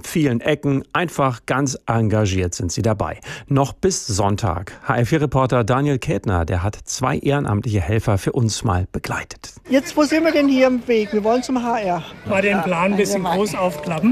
vielen Ecken. Einfach ganz engagiert sind sie dabei. Noch bis Sonntag. HR4-Reporter Daniel Kätner, der hat 2 ehrenamtliche Helfer für uns mal begleitet. Jetzt, wo sind wir denn hier im Weg? Wir wollen zum HR. Mal den Plan ein bisschen groß aufklappen.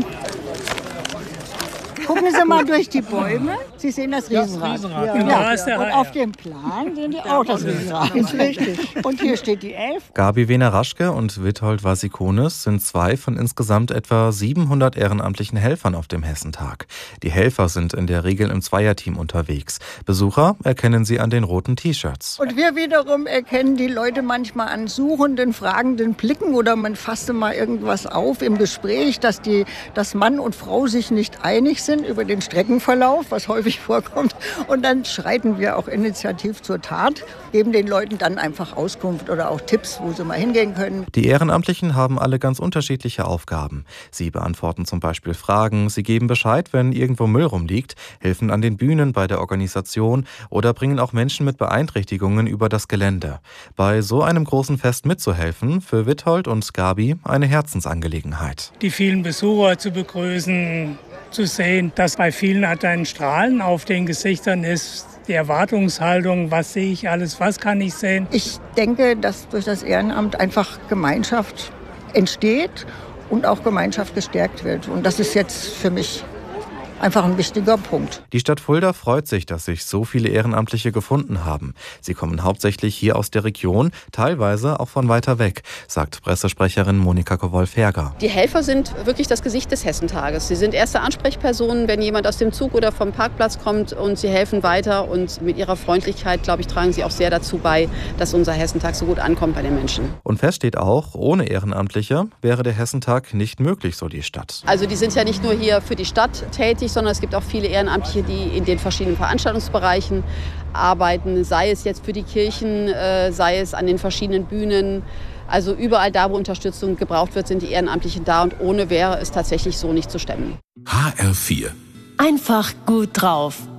Gucken Sie mal durch die Bäume. Sie sehen das Riesenrad. Riesenrad. Und da ist der Und HR. auf dem Plan sehen Sie auch das Riesenrad. Ist richtig. Und hier steht die 11. Gabi Wehner-Raschke und Witold Vasikonis sind 2 von insgesamt etwa 700 ehrenamtlichen Helfern auf dem Hessentag. Die Helfer sind in der Regel im Zweierteam unterwegs. Besucher erkennen sie an den roten T-Shirts. Und wir wiederum erkennen die Leute manchmal an suchenden, fragenden Blicken oder man fasste mal irgendwas auf im Gespräch, dass Mann und Frau sich nicht einig sind über den Streckenverlauf, was häufig vorkommt. Und dann schreiten wir auch initiativ zur Tat, geben den Leuten dann einfach Auskunft oder auch Tipps, wo sie mal hingehen können. Die Ehrenamtlichen haben alle ganz unterschiedliche Aufgaben. Sie beantworten zum Beispiel Fragen, sie geben Bescheid, wenn irgendwo Müll rumliegt, helfen an den Bühnen bei der Organisation oder bringen auch Menschen mit Beeinträchtigungen über das Gelände. Bei so einem großen Fest mitzuhelfen, für Witold und Gabi eine Herzensangelegenheit. Die vielen Besucher zu begrüßen, zu sehen, dass bei vielen halt ein Strahlen auf den Gesichtern ist, die Erwartungshaltung, was sehe ich alles, was kann ich sehen. Ich denke, dass durch das Ehrenamt einfach Gemeinschaft entsteht und auch Gemeinschaft gestärkt wird. Und das ist jetzt für mich einfach ein wichtiger Punkt. Die Stadt Fulda freut sich, dass sich so viele Ehrenamtliche gefunden haben. Sie kommen hauptsächlich hier aus der Region, teilweise auch von weiter weg, sagt Pressesprecherin Monika Kowolf-Herger. Die Helfer sind wirklich das Gesicht des Hessentages. Sie sind erste Ansprechpersonen, wenn jemand aus dem Zug oder vom Parkplatz kommt, und sie helfen weiter. Und mit ihrer Freundlichkeit, glaube ich, tragen sie auch sehr dazu bei, dass unser Hessentag so gut ankommt bei den Menschen. Und fest steht auch, ohne Ehrenamtliche wäre der Hessentag nicht möglich, so die Stadt. Also die sind ja nicht nur hier für die Stadt tätig, sondern es gibt auch viele Ehrenamtliche, die in den verschiedenen Veranstaltungsbereichen arbeiten, sei es jetzt für die Kirchen, sei es an den verschiedenen Bühnen. Also überall da, wo Unterstützung gebraucht wird, sind die Ehrenamtlichen da, und ohne wäre es tatsächlich so nicht zu stemmen. HR4. Einfach gut drauf.